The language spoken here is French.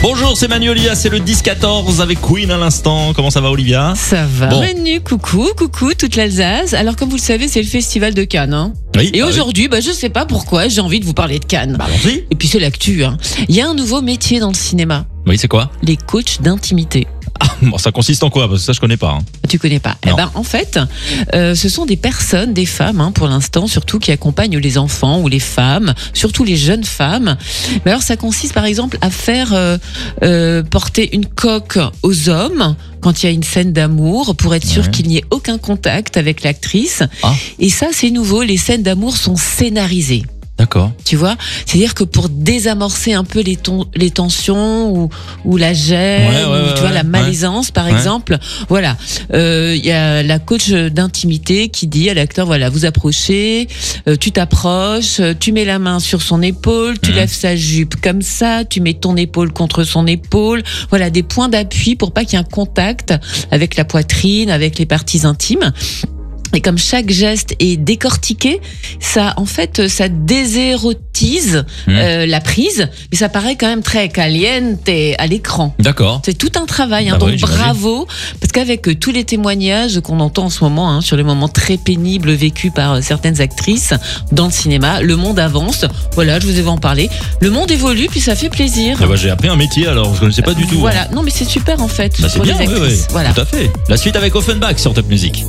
Bonjour, c'est Manu Olivia, c'est le 10-14 avec Queen à l'instant. Comment ça va, Olivia? Ça va, Bon. Manu, coucou toute l'Alsace. Alors comme vous le savez, c'est le festival de Cannes. Hein. Oui. Et aujourd'hui, je sais pas pourquoi, j'ai envie de vous parler de Cannes. Allons-y. Et puis c'est l'actu. Hein. Il y a un nouveau métier dans le cinéma, Oui, c'est quoi? les coachs d'intimité. Bon, ça consiste en quoi? Parce que ça, je connais pas. Tu connais pas? Non. En fait, ce sont des personnes, des femmes, hein, pour l'instant, surtout qui accompagnent les enfants ou les femmes, surtout les jeunes femmes. Mais alors, ça consiste, par exemple, à faire porter une coque aux hommes quand il y a une scène d'amour, pour être sûr qu'il n'y ait aucun contact avec l'actrice. Ah. Et ça, c'est nouveau. Les scènes d'amour sont scénarisées. D'accord. Tu vois, c'est-à-dire que pour désamorcer un peu les tensions ou la gêne, ou, tu vois, la malaisance, par exemple. Voilà, il y a la coach d'intimité qui dit à l'acteur, voilà, vous approchez, tu t'approches, tu mets la main sur son épaule, tu lèves sa jupe comme ça, tu mets ton épaule contre son épaule. Voilà, des points d'appui pour pas qu'il y ait un contact avec la poitrine, avec les parties intimes. Et comme chaque geste est décortiqué, ça, en fait, ça désérotise la prise, mais ça paraît quand même très caliente à l'écran. D'accord. C'est tout un travail, hein, Bah donc oui, j'imagine. bravo, parce qu'avec tous les témoignages qu'on entend en ce moment, hein, sur les moments très pénibles vécus par certaines actrices dans le cinéma, le monde avance. Voilà, je vous ai en parler. Le monde évolue, puis ça fait plaisir. Ah bah, j'ai appris un métier alors, je connaissais pas du tout. Voilà, non mais c'est super en fait Bah, c'est pour bien, les oui, actrices. oui. Voilà. Tout à fait. La suite avec Offenbach sur Top Music.